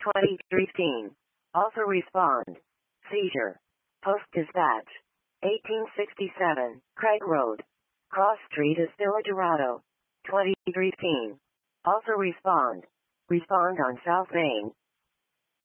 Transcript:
2013. Also respond. Seizure. Post Dispatch. 1867, Craig Road. Cross Street is Villa Dorado. 2013. Also respond. Respond on South Main.